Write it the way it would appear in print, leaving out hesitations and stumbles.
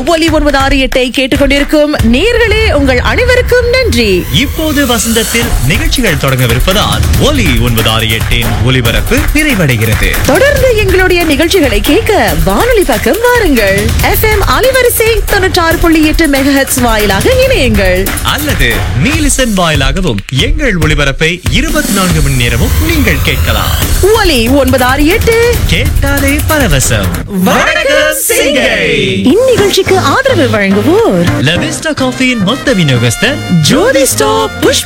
ஒலி 968 கேட்டுக்கொண்டிருக்கும் நேயர்களே, உங்கள் அனைவருக்கும் நன்றி. இப்போது வசந்தத்தில் நிகழ்ச்சிகள் தொடங்கவிருப்பதால் ஒலி 968 ஒலிபரப்பு நிறைவடைகிறது. தொடர்ந்து எங்களுடைய நிகழ்ச்சிகளை கேட்க வானொலி பக்கம் வாருங்கள். FM அலைவரிசை 96.8 மெகாஹெர்ட்ஸ் வாயிலாக இணையுங்கள். அல்லது நீலிசன் வாயிலாகவும் எங்கள் ஒளிபரப்பை 24 மணி நேரமும் நீங்கள் கேட்கலாம். ஒலி 968 கேட்டாலே பரவசம். வணக்கம் சிங்கை. இந்நிகழ்ச்சிக்கு ஆதரவு வழங்குவோர் லவிஸ்டா காஃபியின் மொத்த விநியோகஸ்தர் ஜோதி ஸ்டாப் புஷ்ப